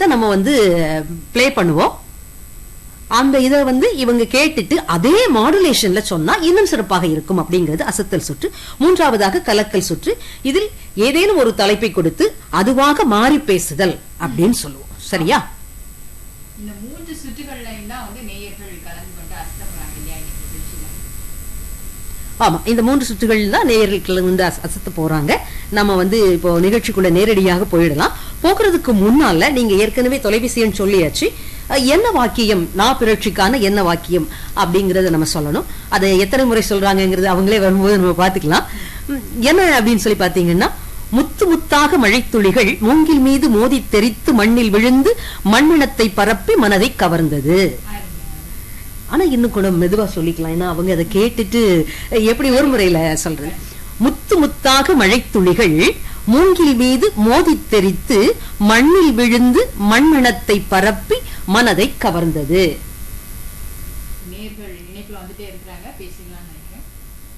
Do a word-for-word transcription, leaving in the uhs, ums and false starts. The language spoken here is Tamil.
நம்ம வந்து ப்ளே பண்ணுவோம். அந்த இதை வந்து இவங்க கேட்டுட்டு அதே மாடுலேஷன்ல சொன்னா இன்னும் சிறப்பாக இருக்கும் அப்படிங்கிறது அசத்தல் சுற்று. மூன்றாவதாக கலக்கல் சுற்று. இதில் ஏதேனும் ஒரு தலைப்பை கொடுத்து அதுவாக மாறி பேசுதல் அப்படின்னு சொல்லுவோம். சரியா? இந்த மூன்று சுற்றுகள்ல தான் வந்து நேயர்கள் கலந்து கொண்டு அசத்தப்படுறாங்க இல்லையா? ஆமா, இந்த மூன்று சுற்றுகள் தான் நேயர்கள் கலந்து அசத்த போறாங்க. நம்ம வந்து இப்போ நிகழ்ச்சிக்குள்ள நேரடியாக போயிடலாம். போக்குறதுக்கு முன்னால நீங்க ஏற்கனவே தொலைபேசின்னு சொல்லியாச்சு. என்ன வாக்கியம், நான் பிறழ்ச்சிக்கான என்ன வாக்கியம் அப்படிங்கறத நம்ம சொல்லணும். அதை எத்தனை முறை சொல்றாங்கிறது அவங்களே வரும்போது நம்ம பாத்துக்கலாம். என்ன அப்படின்னு சொல்லி பாத்தீங்கன்னா, முத்து முத்தாக மழைத்துளிகள் மூங்கில் மீது மோதி தெரித்து மண்ணில் விழுந்து மண்ணினத்தை பரப்பி மனதை கவர்ந்தது. ஆனா இன்னும் கூட மெதுவா சொல்லிக்கலாம், ஏன்னா அவங்க அதை கேட்டுட்டு எப்படி ஒரு முறையில சொல்றது. முத்து முத்தாக மழைத்துளிகள் மூங்கில் மீது மோதி தெரித்து மண்ணில் விழுந்து மண்ணினத்தை பரப்பி மனதை கவர்ந்தது. நேயர்கள் இணைப்புல வந்துட்டே இருக்காங்க, பேசிடலாம்னு நினைக்கிறேன்.